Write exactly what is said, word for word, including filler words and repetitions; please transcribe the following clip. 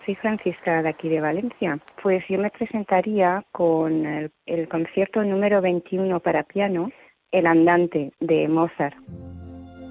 soy Francisca de aquí de Valencia. Pues yo me presentaría con el, el concierto número veintiuno para piano, El Andante, de Mozart.